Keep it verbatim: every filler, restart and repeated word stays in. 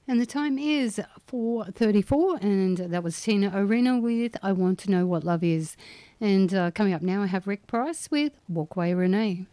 And the time is four thirty-four, and that was Tina Arena with I Want to Know What Love Is. And uh, coming up now, I have Rick Price with Walkway Renee.